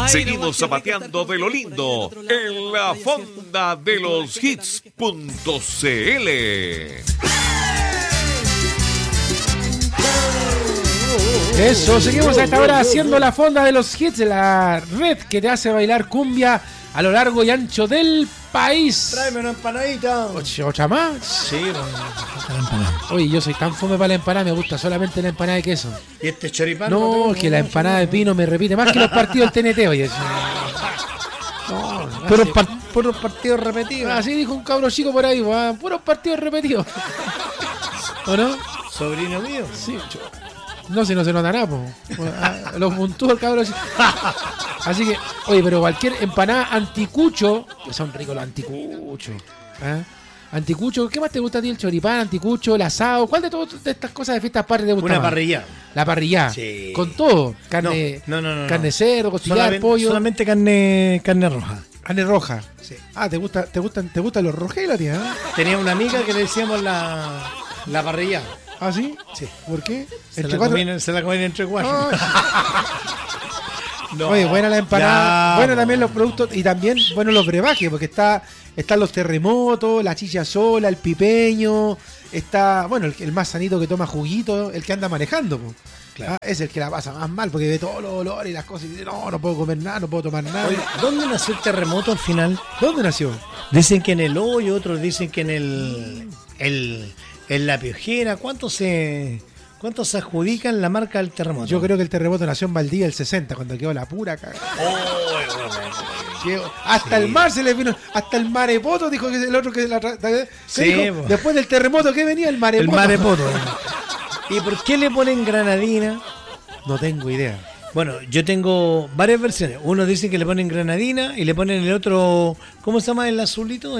Seguimos zapateando de lo lindo en la fonda de los hits.cl. Eso, seguimos a esta hora haciendo la fonda de los hits, la red que te hace bailar cumbia a lo largo y ancho del país. Tráeme una empanadita. ¿Otra más? Sí, la empanada. Oye, yo soy tan fome para la empanada, me gusta solamente la empanada de queso. ¿Y este choripán? No, que la empanada de pino me repite más que los partidos del TNT, oye. No, puros partidos repetidos. Así dijo un cabro chico por ahí, puros partidos repetidos. ¿O no? Sobrino mío. Sí, no, si no se nota nada, po. Lo puntúa el cabrón. Así que, oye, pero cualquier empanada anticucho, que son ricos los anticuchos. Anticucho, ¿qué más te gusta a ti? El choripán, anticucho, el asado. ¿Cuál de todas estas cosas de fiestas patrias te gusta Una más? parrilla. La parrilla. Sí. Con todo. Carne, no. Carne cerdo, costillar, pollo. Solamente carne roja. Carne roja. Sí. ¿te gustan los rojelos, tía? Tenía una amiga que le decíamos la parrilla. ¿Ah, sí? Sí. ¿Por qué? Se la comían entre cuatro. No, oye, buena la empanada, bueno también los productos y también bueno los brebajes, porque están los terremotos, la chicha sola, el pipeño, está, bueno, el más sanito que toma juguito, el que anda manejando, pues. Claro. Es el que la pasa más mal porque ve todos los olores y las cosas y dice, no puedo comer nada, no puedo tomar nada. Oye, ¿dónde nació el terremoto al final? ¿Dónde nació? Dicen que en el hoyo, otros dicen que en la Piojera. ¿Cuántos se adjudican la marca del terremoto? Yo creo que el terremoto nació en Valdivia el 60, cuando quedó la pura cagada. Hasta el mar se le vino, hasta el marepoto dijo que el otro que dijo, después del terremoto que venía el marepoto. El marepoto. ¿Y por qué le ponen granadina? No tengo idea. Bueno, yo tengo varias versiones. Unos dicen que le ponen granadina y le ponen el otro, ¿cómo se llama el azulito?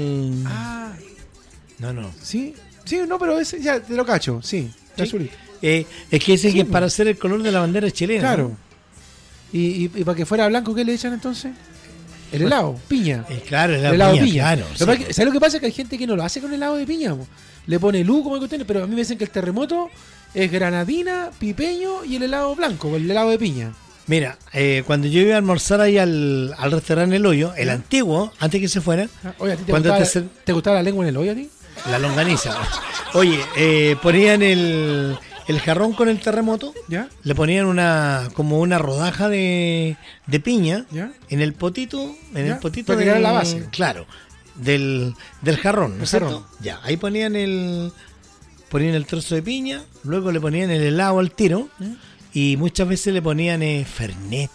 No. Sí, no, pero ese ya te lo cacho, sí. ¿Sí? Azulito. Es que dicen que es para hacer el color de la bandera chilena. Claro. ¿No? ¿Y para que fuera blanco qué le echan entonces? El helado, piña. Claro, el helado de piña. Claro, sí. ¿Sabes lo que pasa? Que hay gente que no lo hace con helado de piña. Le pone luz como cuestiones, pero a mí me dicen que el terremoto es granadina, pipeño y el helado blanco, el helado de piña. Mira, cuando yo iba a almorzar ahí al restaurante El Hoyo, el antiguo, antes que se fuera. Oye, ¿a ti te gustaba la lengua en el hoyo a ti? La longaniza. Oye, ponían el jarrón con el terremoto, ¿ya? Le ponían como una rodaja de piña, ¿ya? En el potito, para que era la base. Claro, del jarrón, ¿no es cierto? Ya, ahí ponían el trozo de piña, luego le ponían el helado al tiro, y muchas veces le ponían fernet.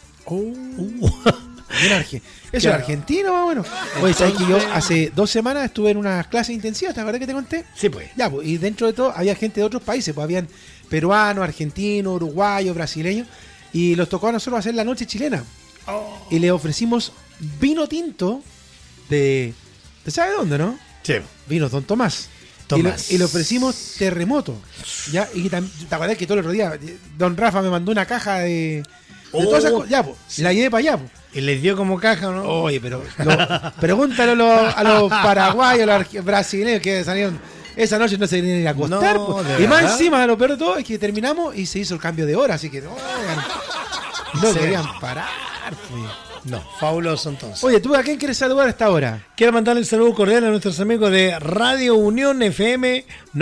Eso es argentino, más bueno. Oye, ¿sabes que yo hace 2 semanas estuve en unas clases intensivas? ¿Te acuerdas que te conté? Sí, pues. Ya, pues, y dentro de todo había gente de otros países, pues habían peruanos, argentinos, uruguayos, brasileños, y los tocó a nosotros hacer la noche chilena. Y le ofrecimos vino tinto de... ¿Te sabes dónde, no? Sí. Vino Don Tomás. Y le ofrecimos terremoto. ¿Ya? Y te acuerdas que todo el otro día Don Rafa me mandó una caja de todas esas cosas. Ya, pues, sí. La llevé para allá, pues. ¿Y les dio como caja o no? Oye, pero pregúntalo a los paraguayos, a los brasileños que salieron esa noche, no se querían ir a acostar. No, y más encima, lo peor de todo es que terminamos y se hizo el cambio de hora, así que no querían parar. Pues. No, fabuloso entonces. Oye, ¿tú a quién quieres saludar a esta hora? Quiero mandarle un saludo cordial a nuestros amigos de Radio Unión FM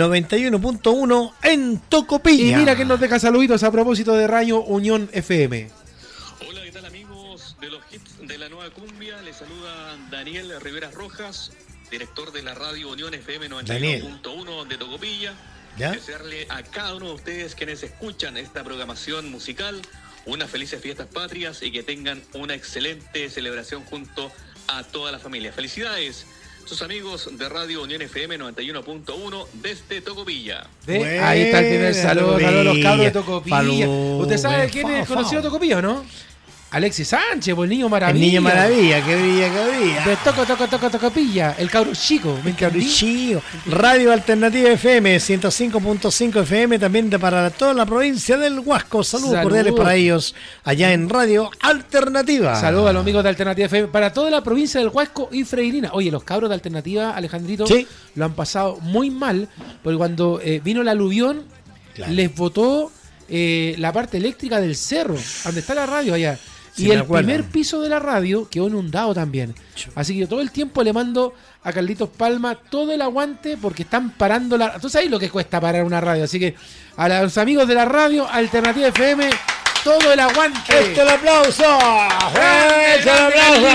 91.1 en Tocopilla. Y mira que nos deja saluditos a propósito de Radio Unión FM. Hola, ¿qué tal amigos de los hits de la nueva cumbia? Les saluda Daniel Rivera Rojas, director de la Radio Unión FM 91.1 de Tocopilla. ¿Ya? Desearle a cada uno de ustedes quienes escuchan esta programación musical unas felices fiestas patrias y que tengan una excelente celebración junto a toda la familia. Felicidades, sus amigos de Radio Unión FM 91.1 desde Tocopilla. Ahí está el primer saludo a los cabros de Tocopilla. ¿Usted sabe quién es el conocido Tocopilla o no? Alexis Sánchez, el niño maravilla. El niño maravilla, que brilla. De Tocopilla, el cabro chico. El cabro chico. Radio Alternativa FM, 105.5 FM, también para toda la provincia del Huasco. Saludos cordiales para ellos, allá en Radio Alternativa. Saludos a los amigos de Alternativa FM, para toda la provincia del Huasco y Freirina. Oye, los cabros de Alternativa, Alejandrito, ¿sí? Lo han pasado muy mal, porque cuando vino el aluvión, les botó la parte eléctrica del cerro, donde está la radio allá. Sí, y me el acuerdo. primer piso de la radio quedó inundado también. Así que yo todo el tiempo le mando a Carlitos Palma todo el aguante porque están parando la... Tú sabes lo que cuesta parar una radio. Así que a los amigos de la radio, Alternativa FM, todo el aguante. ¡Este el aplauso! ¡Este el aplauso!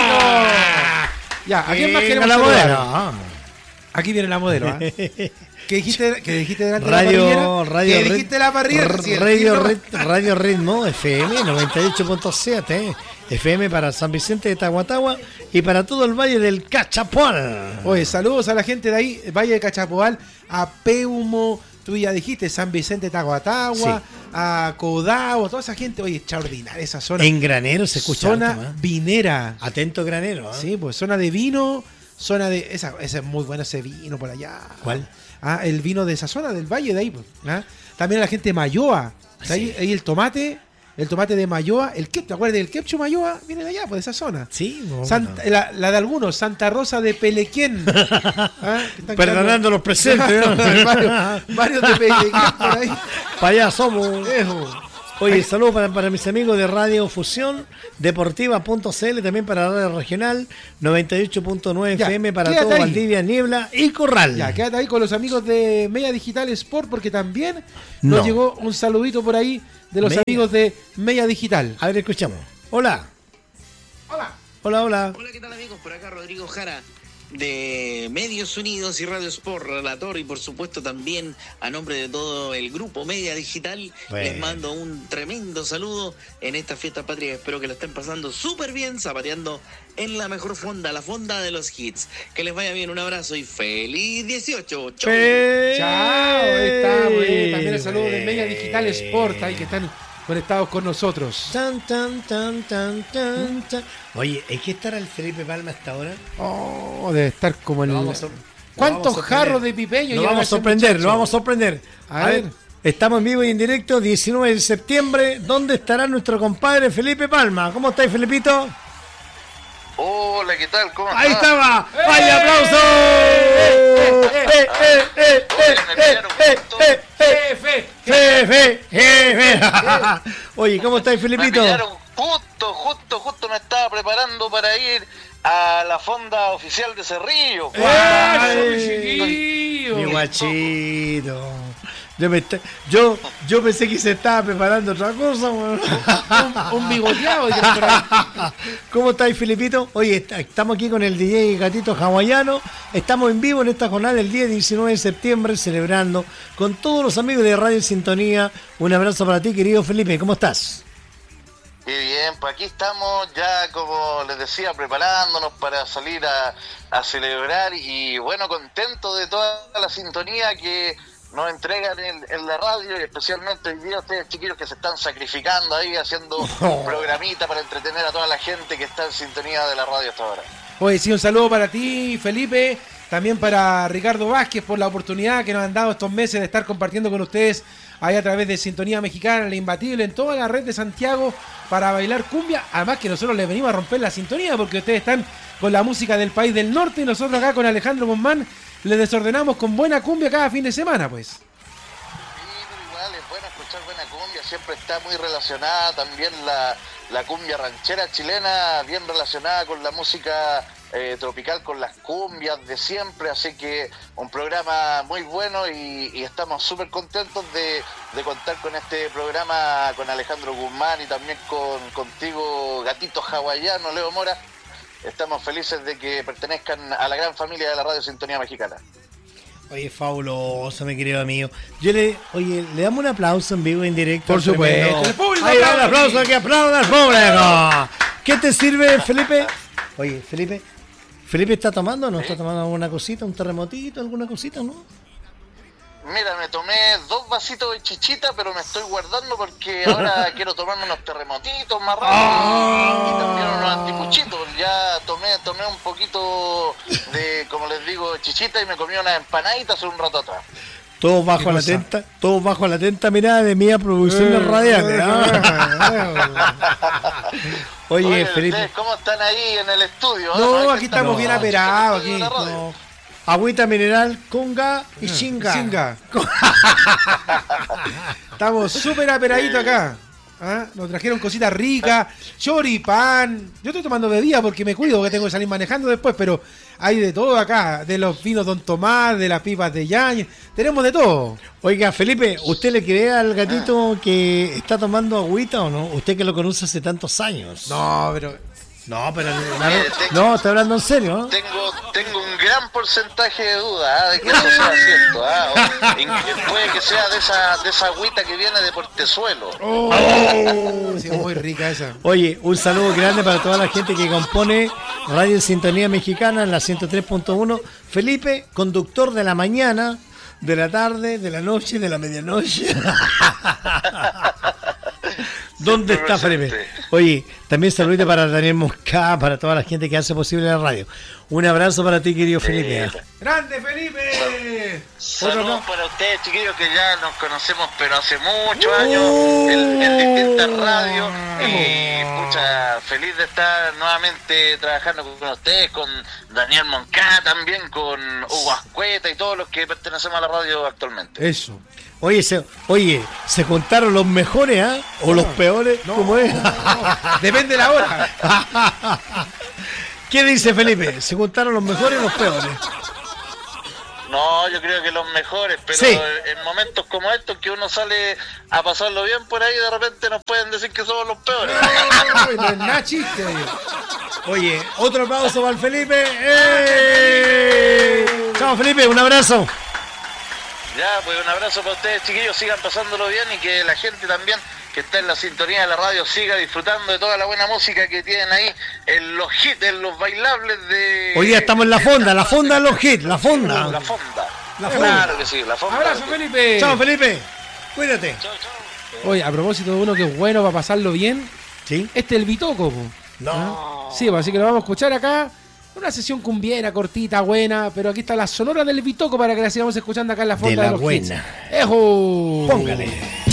Ya, ¿a quién más queremos la saludar? modelo? Aquí viene la modelo. ¿Qué dijiste delante de Radio, la parrilla? ¿Qué Rit- dijiste de la parrilla? Sí, el Radio, tiro. Radio Ritmo FM 98.7 FM para San Vicente de Tahuatahua y para todo el Valle del Cachapual. Oye, saludos a la gente de ahí, Valle de Cachapoal, a Peumo, tú ya dijiste, San Vicente de Tahuatahua, Sí. a Codao, toda esa gente, oye, extraordinaria esa zona. En Granero se escucha zona harto, ¿eh? vinera. Atento Granero. ¿eh? Sí, pues zona de vino, zona de... Ese es muy bueno ese vino por allá. ¿Cuál? Ah, el vino de esa zona, del valle de ahí. Pues, ¿ah? También la gente de Mayoa. Sí. Ahí el tomate de Mayoa, ¿te acuerdas del ketchup Mayoa? Viene de allá, pues de esa zona. Sí, La de algunos, Santa Rosa de Pelequén. ¿Ah? Que están perdonando los presentes. ¿no? varios de Pelequén por ahí. Para allá somos. Oye, saludos para mis amigos de Radio Fusión Deportiva.cl, también para la radio regional 98.9 Ya, FM para quédate todo ahí. Valdivia, Niebla y Corral. Ya, quédate ahí con los amigos de Media Digital Sport, porque también nos No. llegó un saludito por ahí de los Media. amigos de Media Digital. A ver, escuchamos. Hola. Hola. Hola, hola. Hola, ¿qué tal amigos? Por acá Rodrigo Jara de Medios Unidos y Radio Sport, relator, y por supuesto también a nombre de todo el grupo Media Digital, Bueno. les mando un tremendo saludo en esta fiesta patria. Espero que lo estén pasando súper bien, zapateando en la mejor fonda, la fonda de los hits. Que les vaya bien, un abrazo y feliz 18. Chau. Chao, ahí estamos. También el saludo de Media Digital Sport, ahí que están conectados con nosotros. Tan, tan, tan, tan, tan, tan. Oye, ¿hay que estar al Felipe Palma hasta ahora? Oh, debe estar como el... Lo vamos a- lo ¿Cuántos vamos a sorprender. jarros de pipeño Lo lleva vamos a ese sorprender, muchacho? lo vamos a sorprender. A ver. Estamos en vivo y en directo, 19 de septiembre. ¿Dónde estará nuestro compadre Felipe Palma? ¿Cómo estáis, Felipito? Hola, ¿qué tal? ¿Cómo ¡Ahí estás? estaba! ¡Vaya aplauso! ¡Jefe! ¡Jefe! Oye, ¿cómo estáis, Me Felipito? pillaron justo me estaba preparando para ir a la fonda oficial de Cerrillo. ¡Ay! Mi guachito. Yo pensé que se estaba preparando otra cosa. weón. Un bigoteado. que por ahí. ¿Cómo estáis, Felipito? Oye, estamos aquí con el DJ Gatito Hawaiano. Estamos en vivo en esta jornada el día 19 de septiembre, celebrando con todos los amigos de Radio Sintonía. Un abrazo para ti, querido Felipe. ¿Cómo estás? Qué bien, pues aquí estamos ya, como les decía, preparándonos para salir a celebrar y bueno, contento de toda la sintonía que nos entregan en la radio y especialmente hoy día ustedes chiquillos que se están sacrificando ahí haciendo un programita para entretener a toda la gente que está en sintonía de la radio hasta ahora. Oye, sí, un saludo para ti, Felipe. También para Ricardo Vázquez por la oportunidad que nos han dado estos meses de estar compartiendo con ustedes ahí a través de Sintonía Mexicana, la Imbatible, en toda la red de Santiago para bailar cumbia. Además que nosotros les venimos a romper la sintonía porque ustedes están con la música del país del norte y nosotros acá con Alejandro Guzmán les desordenamos con buena cumbia cada fin de semana, pues. Sí, pero igual es bueno escuchar buena cumbia, siempre está muy relacionada también la cumbia ranchera chilena, bien relacionada con la música tropical, con las cumbias de siempre, así que un programa muy bueno y estamos súper contentos de contar con este programa con Alejandro Guzmán y también contigo, Gatito Hawaiano, Leo Mora. Estamos felices de que pertenezcan a la gran familia de la Radio Sintonía Mexicana. Oye, fabuloso, mi querido amigo. Le damos un aplauso en vivo, en directo. Por al supuesto. tremendo. El público Ahí va el aplaude. aplauso, que aplauda al público. ¿Qué te sirve, Felipe? Oye, Felipe está tomando, ¿no? ¿Está tomando alguna cosita, un terremotito, alguna cosita, no? Mira, me tomé 2 vasitos de chichita, pero me estoy guardando porque ahora quiero tomarme unos terremotitos más rápido y también unos anticuchitos. Ya tomé un poquito de, como les digo, chichita y me comí unas empanaditas hace un rato atrás. Todos bajo la atenta mirada de mía producciones radiales. Oye, Felipe. ¿Ustedes cómo están ahí en el estudio? No, Es que aquí estamos bien aperados, aquí. en la radio. No. Agüita mineral, conga y chinga. Chinga. Estamos súper aperaditos acá. ¿Ah? Nos trajeron cositas ricas, choripán. Yo estoy tomando bebida porque me cuido, porque tengo que salir manejando después, pero hay de todo acá, de los vinos Don Tomás, de las pipas de Yañez, tenemos de todo. Oiga, Felipe, ¿usted le cree al gatito que está tomando agüita o no? Usted que lo conoce hace tantos años. No, pero No, está hablando en serio, ¿no? Tengo un gran porcentaje de duda de que eso sea cierto. Puede que sea de esa agüita que viene de Portezuelo. Sí, muy rica esa. Oye, un saludo grande para toda la gente que compone Radio Sintonía Mexicana en la 103.1. Felipe, conductor de la mañana, de la tarde, de la noche, de la medianoche. ¿Dónde está Felipe? Oye, también saludite para Daniel Mosca, para toda la gente que hace posible la radio. Un abrazo para ti, querido Felipe. ¡Grande, Felipe! Saludos para ustedes, chiquillos, que ya nos conocemos, pero hace muchos años en distintas radios. Y pucha, feliz de estar nuevamente trabajando con ustedes, con Daniel Moncada también, con Hugo Ascueta y todos los que pertenecemos a la radio actualmente. Eso. Oye, se juntaron los mejores, ¿ah? ¿O los peores? No, ¿Cómo es? no, depende de la hora. ¿Qué dice Felipe? ¿Se juntaron los mejores o los peores? No, yo creo que los mejores, pero Sí. en momentos como estos que uno sale a pasarlo bien por ahí, de repente nos pueden decir que somos los peores. Ay, no es nada chiste. Oye, otro aplauso para el Felipe. ¡Eh! Chao, Felipe, un abrazo. Ya, pues un abrazo para ustedes, chiquillos, sigan pasándolo bien y que la gente también que está en la sintonía de la radio siga disfrutando de toda la buena música que tienen ahí en los hits, en los bailables de... Hoy día estamos en la fonda de los hits, la fonda. La fonda. La fonda. Claro que sí, la fonda. Abrazo, Felipe. Chao, Felipe. Cuídate. Chao, chao. Oye, a propósito de uno que es bueno para pasarlo bien, ¿Sí? este es el Bitoco, po. No. Sí, pues, así que lo vamos a escuchar acá. Una sesión cumbiera, cortita, buena, pero aquí está la sonora del Bitoco para que la sigamos escuchando acá en la fonda De la los buena. hits. ¡Ejo! Póngale.